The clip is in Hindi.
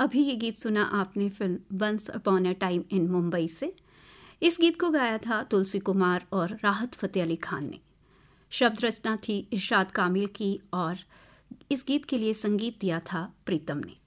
अभी ये गीत सुना आपने film once upon a time in Mumbai से। इस गीत को गाया था तुलसी कुमार और राहत फ़तेह अली खान ने। शब्द रचना थी इरशाद कामिल की और इस गीत के लिए संगीत दिया था प्रीतम ने।